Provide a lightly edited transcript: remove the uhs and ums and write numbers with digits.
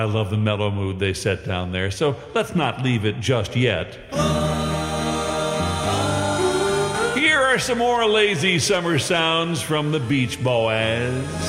I love the mellow mood they set down there, so let's not leave it just yet. Here are some more lazy summer sounds from the Beach Boys.